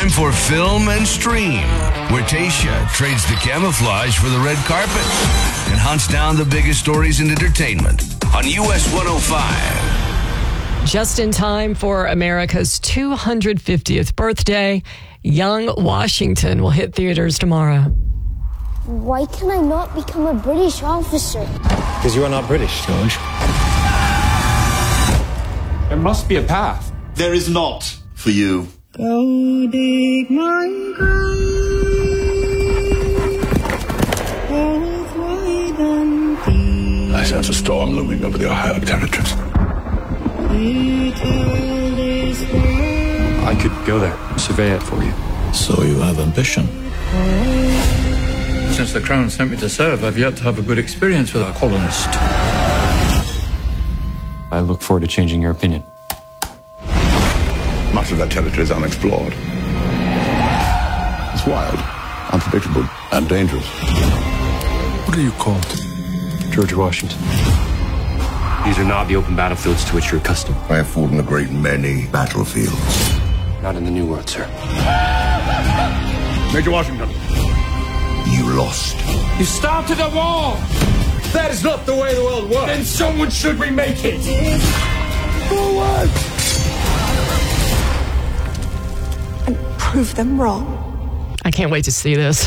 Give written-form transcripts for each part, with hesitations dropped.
for Film and Stream, where Tayshia trades the camouflage for the red carpet and hunts down the biggest stories in entertainment on US 105. Just in time for America's 250th birthday, Young Washington will hit theaters tomorrow. Why can I not become a British officer? Because you are not British, George. There must be a path. There is not for you. Go dig my grave. I sense a storm looming over the Ohio territories. I could go there, survey it for you. So you have ambition. Since the Crown sent me to serve, I've yet to have a good experience with a colonist. I look forward to changing your opinion. Much of that territory is unexplored. It's wild, unpredictable, and dangerous. What are you called? George Washington. These are not the open battlefields to which you're accustomed. I have fought in a great many battlefields. Not in the New World, sir. Major Washington. You lost. You started a war! That is not the way the world works. Then someone should remake it. Forward! And prove them wrong. I can't wait to see this.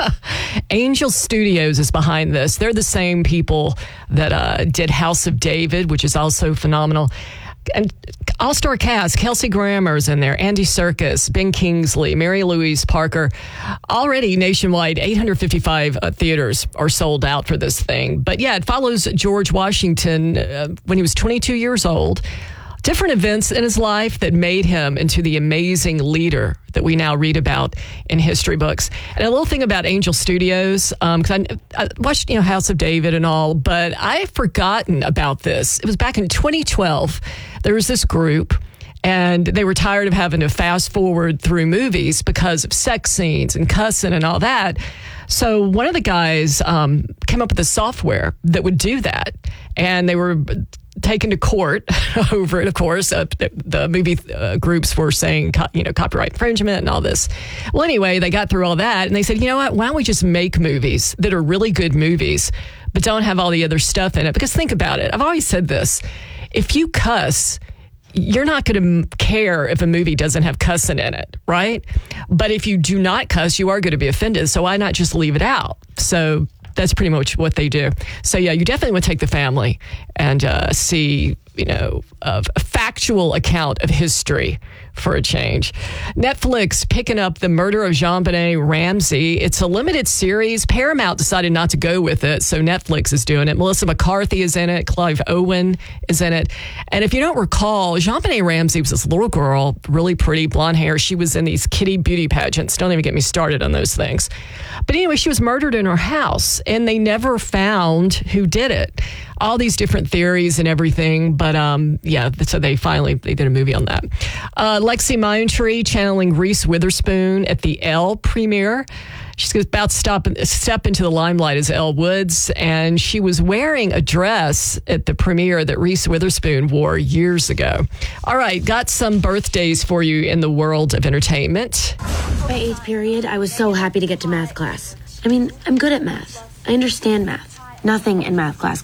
Angel Studios is behind this. They're the same people that did House of David, which is also phenomenal. And all-star cast, Kelsey Grammer's in there, Andy Serkis, Ben Kingsley, Mary Louise Parker. Already nationwide, 855 theaters are sold out for this thing. But yeah, it follows George Washington when he was 22 years old. Different events in his life that made him into the amazing leader that we now read about in history books. And a little thing about Angel Studios, because I watched, House of David and all, but I've forgotten about this. It was back in 2012. There was this group, and they were tired of having to fast forward through movies because of sex scenes and cussing and all that. So one of the guys came up with a software that would do that, and they were taken to court over it, of course. The movie groups were saying, copyright infringement and all this. Well, anyway, they got through all that, and they said, you know what, why don't we just make movies that are really good movies, but don't have all the other stuff in it? Because think about it. I've always said this. If you cuss, you're not going to care if a movie doesn't have cussing in it, right? But if you do not cuss, you are going to be offended. So why not just leave it out? So that's pretty much what they do. So yeah, you definitely would take the family and see, a factual account of history for a change. Netflix picking up The Murder of JonBenet Ramsey. It's a limited series. Paramount decided not to go with it, so Netflix is doing it. Melissa McCarthy is in it. Clive Owen is in it. And if you don't recall, JonBenet Ramsey was this little girl, really pretty, blonde hair. She was in these kiddie beauty pageants. Don't even get me started on those things. But anyway, she was murdered in her house, and they never found who did it. All these different theories and everything, but so they did a movie on that. Lexi Mindtree channeling Reese Witherspoon at the Elle premiere. She's about to step into the limelight as Elle Woods, and she was wearing a dress at the premiere that Reese Witherspoon wore years ago. All right, got some birthdays for you in the world of entertainment. By 8th period, I was so happy to get to math class. I mean, I'm good at math. I understand math. Nothing in math class